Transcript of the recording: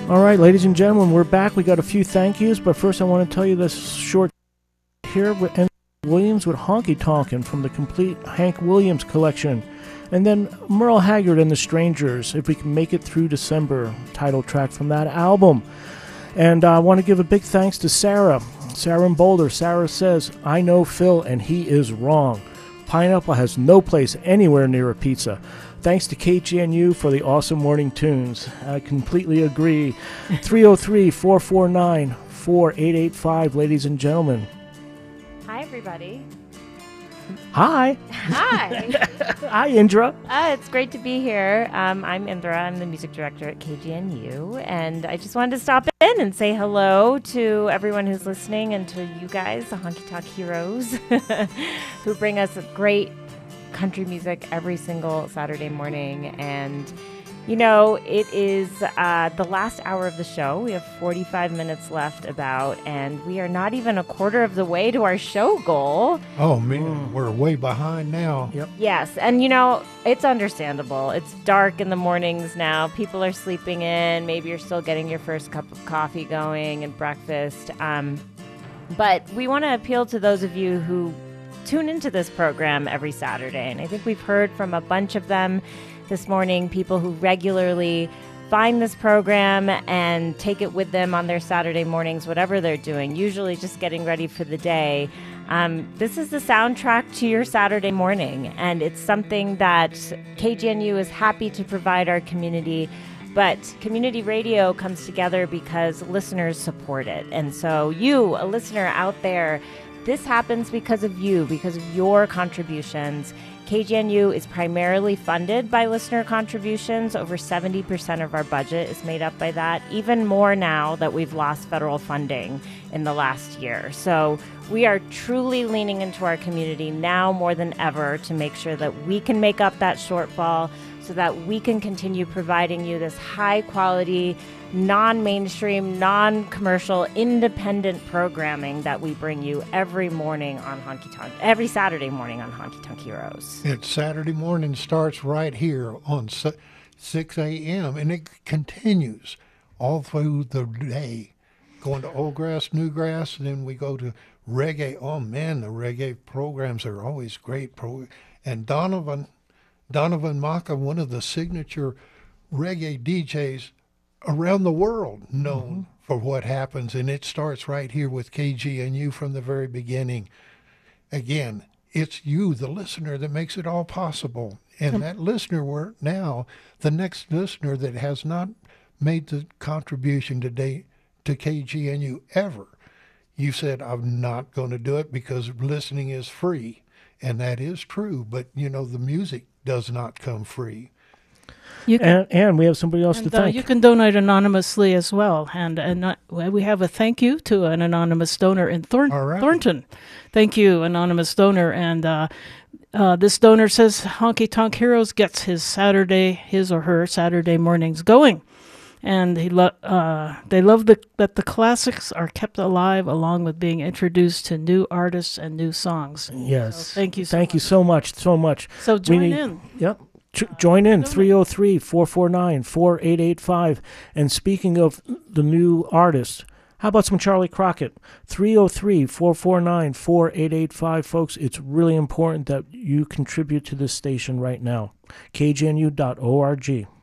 All right, ladies and gentlemen, we're back. We got a few thank yous, but first I want to tell you this short here with Andy Williams with Honky Tonkin' from the complete Hank Williams collection. And then Merle Haggard and the Strangers, If We Can Make It Through December, title track from that album. And I want to give a big thanks to Sarah in Boulder. Sarah says, I know Phil and he is wrong. Pineapple has no place anywhere near a pizza. Thanks to KGNU for the awesome morning tunes. I completely agree. 303-449-4885, ladies and gentlemen. Hi, everybody. Hi. Hi. Hi, Indra. It's great to be here. I'm Indra. I'm the music director at KGNU, and I just wanted to stop in and say hello to everyone who's listening and to you guys, the Honky Tonk Heroes, who bring us great country music every single Saturday morning. And you know, it is the last hour of the show. We have 45 minutes left and we are not even a quarter of the way to our show goal. Oh, man, we're way behind now. Yep. Yes, and you know, it's understandable. It's dark in the mornings now. People are sleeping in. Maybe you're still getting your first cup of coffee going and breakfast. But we want to appeal to those of you who tune into this program every Saturday. And I think we've heard from a bunch of them this morning, people who regularly find this program and take it with them on their Saturday mornings, whatever they're doing, usually just getting ready for the day. This is the soundtrack to your Saturday morning, and it's something that KGNU is happy to provide our community. But community radio comes together because listeners support it. And so you, a listener out there, this happens because of you, because of your contributions. KGNU is primarily funded by listener contributions. Over 70% of our budget is made up by that, even more now that we've lost federal funding in the last year. So we are truly leaning into our community now more than ever to make sure that we can make up that shortfall so that we can continue providing you this high-quality, non-mainstream, non-commercial, independent programming that we bring you every morning on every Saturday morning on Honky Tonk Heroes. It's Saturday morning, starts right here on 6 a.m. and it continues all through the day, going to old grass, new grass, and then we go to reggae. Oh man, the reggae programs are always great. And Donovan Maka, one of the signature reggae DJs around the world, known for what happens, and it starts right here with KGNU from the very beginning. Again, it's you, the listener, that makes it all possible. And that listener, the next listener that has not made the contribution today to KGNU ever, you said, I'm not going to do it because listening is free. And that is true, but, you know, the music does not come free. And we have somebody else to thank. You can donate anonymously as well. And we have a thank you to an anonymous donor in Thornton. Thank you, anonymous donor. And this donor says Honky Tonk Heroes gets his or her Saturday mornings going. And they love that the classics are kept alive along with being introduced to new artists and new songs. Yes. So thank you so much. So join in. Yep. Join in, 303-449-4885. And speaking of the new artists, how about some Charlie Crockett? 303-449-4885. Folks, it's really important that you contribute to this station right now. KGNU.org.